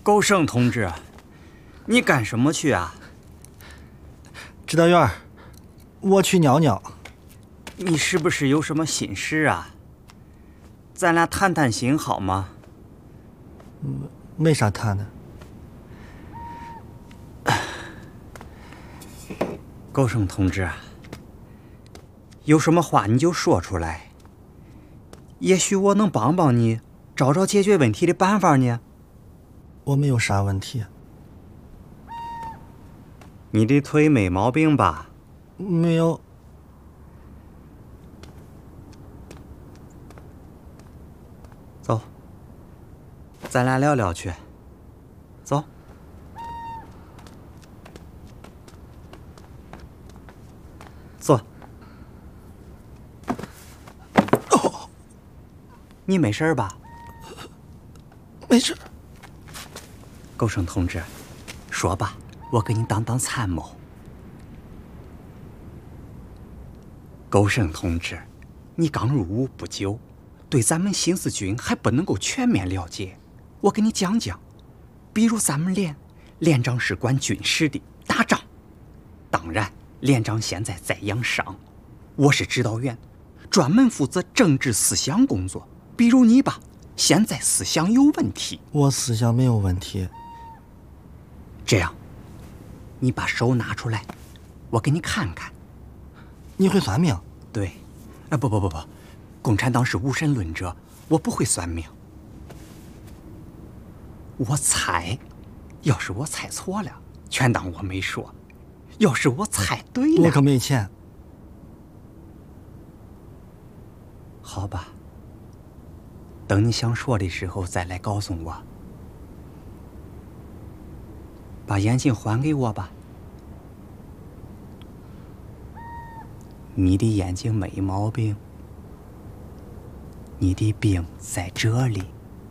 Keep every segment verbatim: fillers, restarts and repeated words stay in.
高胜同志，你干什么去啊？ 指导员，我去尿尿。 你是不是有什么心事啊？咱俩谈谈心好吗？ 没啥谈的。 高胜同志，有什么话你就说出来，也许我能帮帮你，找找解决问题的办法呢。 我没有啥问题。 你的腿没毛病吧？ 没有。 走，咱俩聊聊去。走。坐。 哦， 你没事吧？ 没事。 高胜同志，说吧，我给你当当参谋。高胜同志，你刚入伍不久，对咱们新四军还不能够全面了解。我给你讲讲，比如咱们连连长是管军事的，打仗。当然，连长现在在养伤，我是指导员，专门负责政治思想工作。比如你吧，现在思想有问题。 我思想没有问题。 这样，你把手拿出来，我给你看看。 你会算命？ 对，啊不不不不，共产党是无神论者，我不会算命。我猜，要是我猜错了，全当我没说；要是我猜对了， 我可没钱。 好吧，等你想说的时候再来告诉我。把眼镜还给我吧。你的眼睛没毛病，你的病在这里。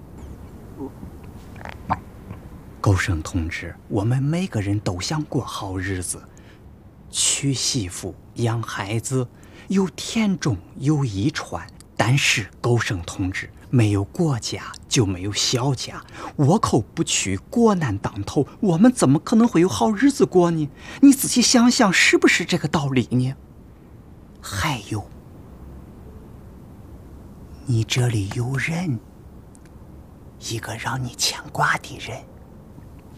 高胜同志，我们每个人都想过好日子，娶媳妇、养孩子，有田种，有衣穿。但是高胜同志，没有国家就没有小家，倭寇不去，国难当头，我们怎么可能会有好日子过呢？你仔细想想，是不是这个道理呢？还有，你这里有人，一个让你牵挂的人。